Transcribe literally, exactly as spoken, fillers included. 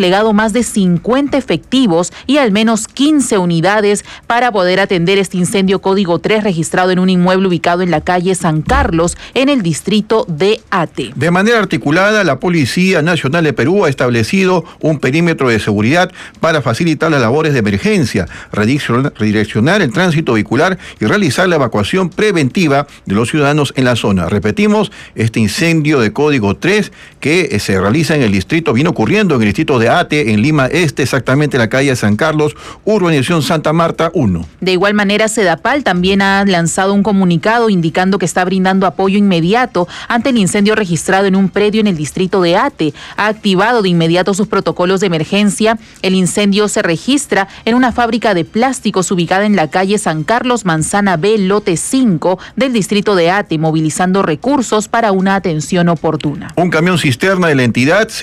desplegado más de cincuenta efectivos y al menos quince unidades para poder atender este incendio código tres registrado en un inmueble ubicado en la calle San Carlos, en el distrito de Ate. De manera articulada, la Policía Nacional de Perú ha establecido un perímetro de seguridad para facilitar las labores de emergencia, redireccionar el tránsito vehicular y realizar la evacuación preventiva de los ciudadanos en la zona. Repetimos, este incendio de código tres que se realiza en el distrito, viene ocurriendo en el distrito de Ate, en Lima Este, exactamente en la calle San Carlos, urbanización Santa Marta uno. De igual manera, Sedapal también ha lanzado un comunicado indicando que está brindando apoyo inmediato ante el incendio registrado en un predio en el distrito de Ate. Ha activado de inmediato sus protocolos de emergencia. El incendio se registra en una fábrica de plásticos ubicada en la calle San Carlos, Manzana B, lote cinco del distrito de Ate, movilizando recursos para una atención oportuna. Un camión cisterna de la entidad